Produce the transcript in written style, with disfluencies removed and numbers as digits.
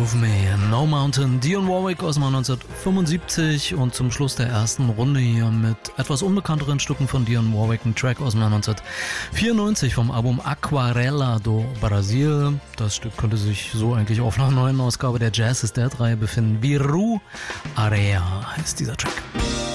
Move Me, No Mountain, Dionne Warwick aus dem Jahr 1975 und zum Schluss der ersten Runde hier mit etwas unbekannteren Stücken von Dionne Warwick, ein Track aus dem Jahr 1994 vom Album Aquarela do Brasil. Das Stück könnte sich so eigentlich auf einer neuen Ausgabe der Jazz ist Dead Reihe befinden. Viru Area heißt dieser Track.